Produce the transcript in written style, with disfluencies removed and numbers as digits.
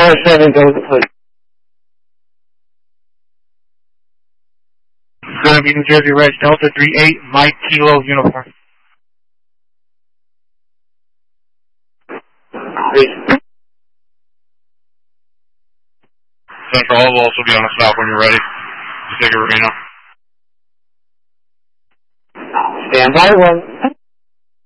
4-7 goes to sleep. It's going to be New Jersey Reg Delta 38, Mike Kilo uniform. Central will also be on the stop when you're ready. Just take a Reno. Stand by 1.